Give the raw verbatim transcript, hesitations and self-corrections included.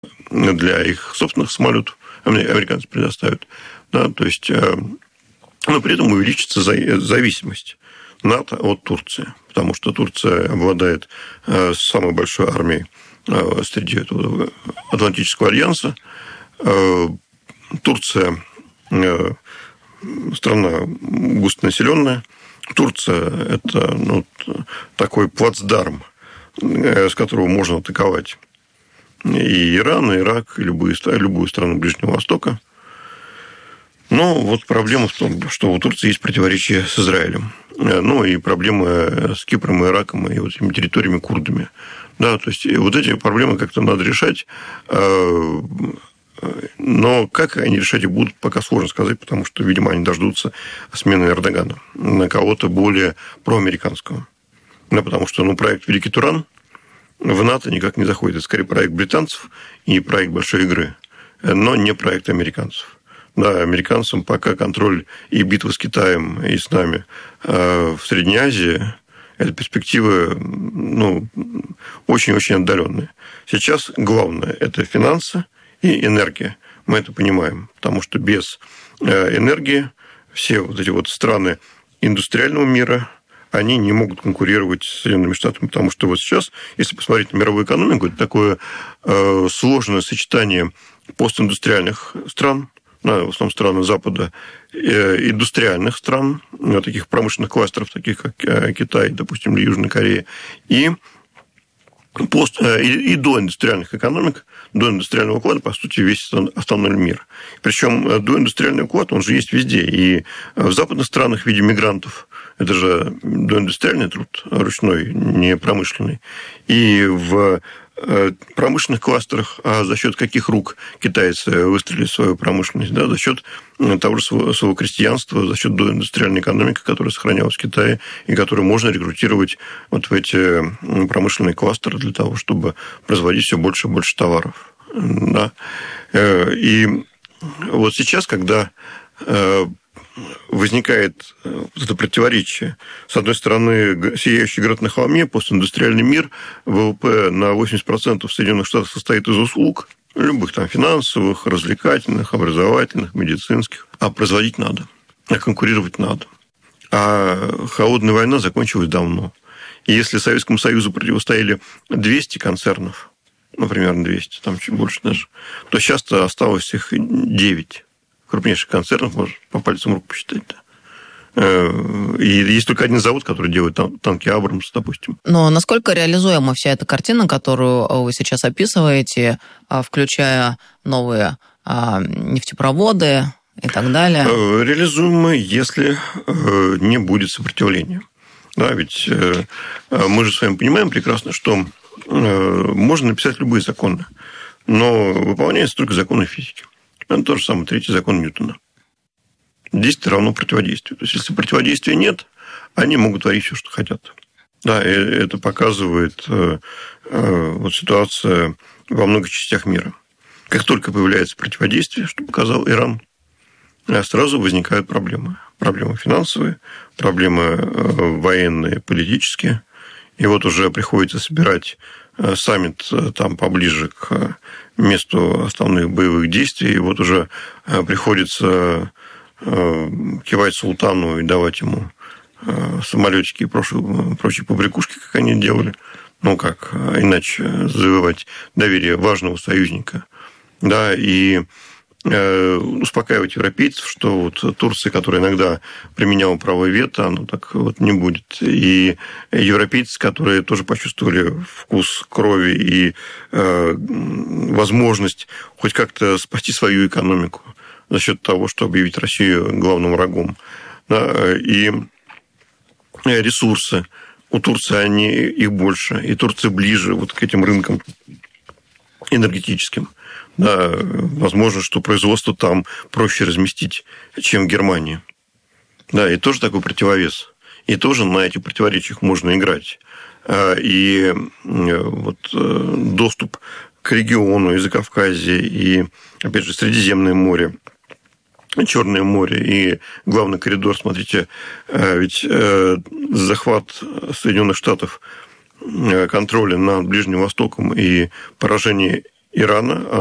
для их собственных самолетов американцы предоставят. Да, то есть, но при этом увеличится зависимость НАТО от Турции, потому что Турция обладает самой большой армией среди этого Атлантического альянса. Турция страна густонаселенная. Турция – это ну, такой плацдарм, с которого можно атаковать и Иран, и Ирак, и любые, любую страну Ближнего Востока. Но вот проблема в том, что у Турции есть противоречия с Израилем. Ну, и проблемы с Кипром и Ираком, и вот этими территориями курдами. Да, то есть, вот эти проблемы как-то надо решать. Но как они решать их будут, пока сложно сказать, потому что, видимо, они дождутся смены Эрдогана на кого-то более проамериканского. Да, потому что ну, проект «Великий Туран» в НАТО никак не заходит. Это скорее проект британцев и проект большой игры, но не проект американцев. Да, американцам пока контроль и битва с Китаем, и с нами в Средней Азии – это перспективы ну, очень-очень отдаленные. Сейчас главное – это финансы и энергия. Мы это понимаем, потому что без энергии все вот эти вот страны индустриального мира, они не могут конкурировать с Соединенными Штатами, потому что вот сейчас, если посмотреть на мировую экономику, это такое сложное сочетание постиндустриальных стран, в основном страны Запада, индустриальных стран, таких промышленных кластеров, таких как Китай, допустим, или Южная Корея, и пост, и, и доиндустриальных экономик, доиндустриального уклада, по сути, весь основной мир. Причем доиндустриальный уклад, он же есть везде. И в западных странах в виде мигрантов, это же доиндустриальный труд ручной, не промышленный. И в промышленных кластерах, а за счет каких рук китайцы выстроили свою промышленность? Да, за счет того же своего, своего крестьянства, за счет доиндустриальной экономики, которая сохранялась в Китае, и которую можно рекрутировать вот в эти промышленные кластеры для того, чтобы производить все больше и больше товаров. Да. И вот сейчас, когда возникает это противоречие. С одной стороны, сияющий город на холме, постиндустриальный мир, ВВП на восемьдесят процентов Соединенных Штатов состоит из услуг, любых там финансовых, развлекательных, образовательных, медицинских. А производить надо, а конкурировать надо. А холодная война закончилась давно. И если Советскому Союзу противостояли двести концернов, ну, примерно двести, там чуть больше даже, то сейчас-то осталось их девять. Крупнейших концернов, можно по пальцам рук посчитать. Да. И есть только один завод, который делает танки «Абрамс», допустим. Но насколько реализуема вся эта картина, которую вы сейчас описываете, включая новые нефтепроводы и так далее? Реализуема, если не будет сопротивления. Да, ведь мы же с вами понимаем прекрасно, что можно написать любые законы, но выполняются только законы физики. Это то же самое, третий закон Ньютона. Действие равно противодействию. То есть, если противодействия нет, они могут творить все, что хотят. Да, и это показывает вот, ситуация во многих частях мира. Как только появляется противодействие, что показал Иран, сразу возникают проблемы. Проблемы финансовые, проблемы военные, политические. И вот уже приходится собирать саммит там поближе к месту основных боевых действий. И вот уже приходится кивать султану и давать ему самолетики и прочие, прочие побрякушки, как они делали. Ну, как иначе завоевать доверие важного союзника. Да, и успокаивать европейцев, что вот Турция, которая иногда применяла право вето, оно так вот не будет. И европейцы, которые тоже почувствовали вкус крови и э, возможность хоть как-то спасти свою экономику за счет того, что объявить Россию главным врагом. Да, и ресурсы. У Турции они, их больше, и Турция ближе вот к этим рынкам энергетическим. Да, возможно, что производство там проще разместить, чем в Германии. Да, и тоже такой противовес. И тоже на этих противоречиях можно играть. И вот доступ к региону и Закавказье, и, опять же, Средиземное море, Черное море и главный коридор, смотрите, ведь захват Соединенных Штатов контроля над Ближним Востоком и поражение Ирана